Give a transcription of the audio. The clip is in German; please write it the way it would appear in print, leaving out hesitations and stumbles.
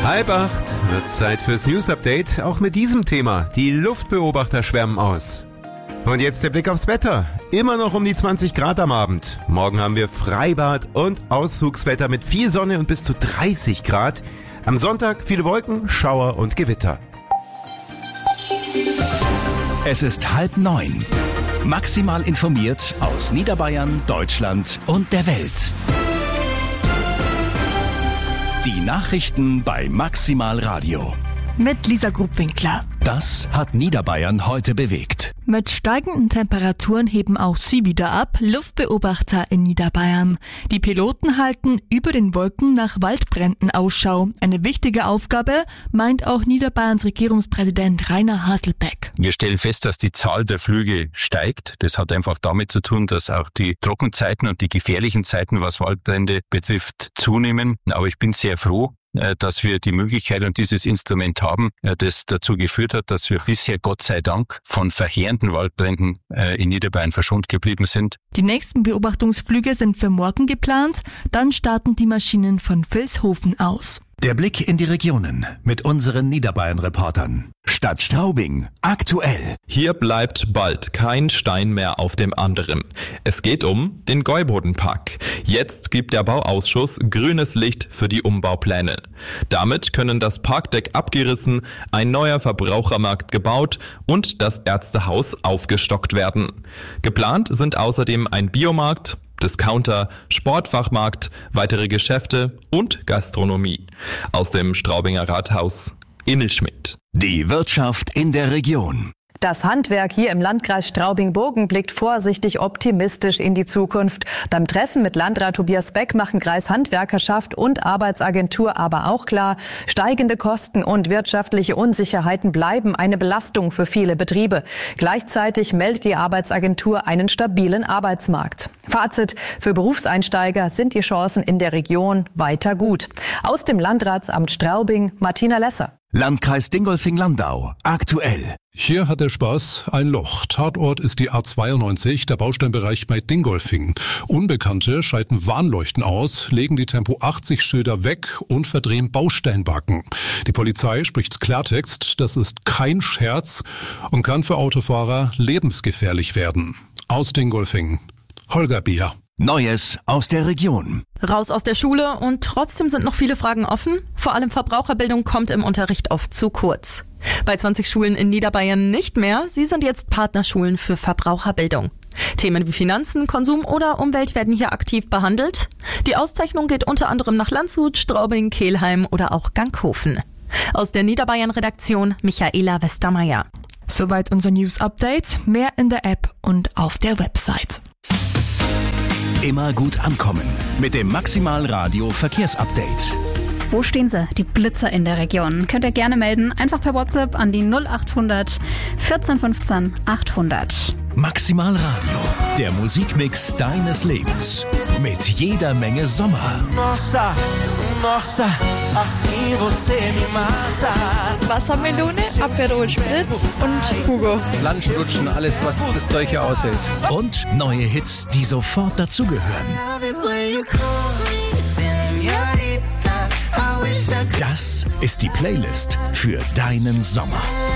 7:30 wird Zeit fürs News-Update. Auch mit diesem Thema. Die Luftbeobachter schwärmen aus. Und jetzt der Blick aufs Wetter. Immer noch um die 20 Grad am Abend. Morgen haben wir Freibad und Ausflugswetter mit viel Sonne und bis zu 30 Grad. Am Sonntag viele Wolken, Schauer und Gewitter. Es ist 8:30. Maximal informiert aus Niederbayern, Deutschland und der Welt. Die Nachrichten bei Maximal Radio. Mit Lisa Grubwinkler. Das hat Niederbayern heute bewegt. Mit steigenden Temperaturen heben auch sie wieder ab, Luftbeobachter in Niederbayern. Die Piloten halten über den Wolken nach Waldbränden Ausschau. Eine wichtige Aufgabe, meint auch Niederbayerns Regierungspräsident Rainer Haselbeck. Wir stellen fest, dass die Zahl der Flüge steigt. Das hat einfach damit zu tun, dass auch die Trockenzeiten und die gefährlichen Zeiten, was Waldbrände betrifft, zunehmen. Aber ich bin sehr froh, dass wir die Möglichkeit und dieses Instrument haben, das dazu geführt hat, dass wir bisher Gott sei Dank von verheerenden Waldbränden in Niederbayern verschont geblieben sind. Die nächsten Beobachtungsflüge sind für morgen geplant, dann starten die Maschinen von Vilshofen aus. Der Blick in die Regionen mit unseren Niederbayern-Reportern. Stadt Straubing, aktuell. Hier bleibt bald kein Stein mehr auf dem anderen. Es geht um den Gäubodenpark. Jetzt gibt der Bauausschuss grünes Licht für die Umbaupläne. Damit können das Parkdeck abgerissen, ein neuer Verbrauchermarkt gebaut und das Ärztehaus aufgestockt werden. Geplant sind außerdem ein Biomarkt, Discounter, Sportfachmarkt, weitere Geschäfte und Gastronomie. Aus dem Straubinger Rathaus, Emil Schmidt. Die Wirtschaft in der Region. Das Handwerk hier im Landkreis Straubing-Bogen blickt vorsichtig optimistisch in die Zukunft. Beim Treffen mit Landrat Tobias Beck machen Kreishandwerkerschaft und Arbeitsagentur aber auch klar, steigende Kosten und wirtschaftliche Unsicherheiten bleiben eine Belastung für viele Betriebe. Gleichzeitig meldet die Arbeitsagentur einen stabilen Arbeitsmarkt. Fazit: Für Berufseinsteiger sind die Chancen in der Region weiter gut. Aus dem Landratsamt Straubing, Martina Lesser. Landkreis Dingolfing-Landau, aktuell. Hier hat der Spaß ein Loch. Tatort ist die A92, der Bausteinbereich bei Dingolfing. Unbekannte schalten Warnleuchten aus, legen die Tempo-80-Schilder weg und verdrehen Bausteinbacken. Die Polizei spricht Klartext, das ist kein Scherz und kann für Autofahrer lebensgefährlich werden. Aus Dingolfing, Holger Bier. Neues aus der Region. Raus aus der Schule und trotzdem sind noch viele Fragen offen. Vor allem Verbraucherbildung kommt im Unterricht oft zu kurz. Bei 20 Schulen in Niederbayern nicht mehr. Sie sind jetzt Partnerschulen für Verbraucherbildung. Themen wie Finanzen, Konsum oder Umwelt werden hier aktiv behandelt. Die Auszeichnung geht unter anderem nach Landshut, Straubing, Kelheim oder auch Ganghofen. Aus der Niederbayern-Redaktion Michaela Westermeier. Soweit unser News-Update. Mehr in der App und auf der Website. Immer gut ankommen mit dem Maximal Radio Verkehrsupdate. Wo stehen sie, die Blitzer in der Region? Könnt ihr gerne melden, einfach per WhatsApp an die 0800 1415 800. Maximal Radio, der Musikmix deines Lebens. Mit jeder Menge Sommer. Nossa, nossa, assim você me mata. Wassermelone, Aperol Spritz und Hugo. Landrutschen, alles was das Zeug hier aushält. Und neue Hits, die sofort dazugehören. Das ist die Playlist für deinen Sommer.